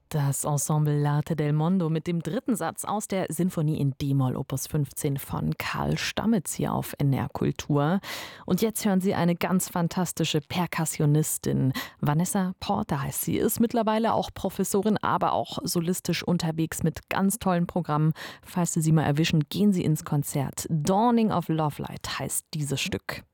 Das Ensemble L'Arte del Mondo mit dem dritten Satz aus der Sinfonie in D-Moll Opus 15 von Karl Stammitz hier auf NR Kultur. Und jetzt hören Sie eine ganz fantastische Perkussionistin. Vanessa Porter heißt sie, ist mittlerweile auch Professorin, aber auch solistisch unterwegs mit ganz tollen Programmen. Falls Sie sie mal erwischen, gehen Sie ins Konzert. Dawning of Lovelight heißt dieses Stück.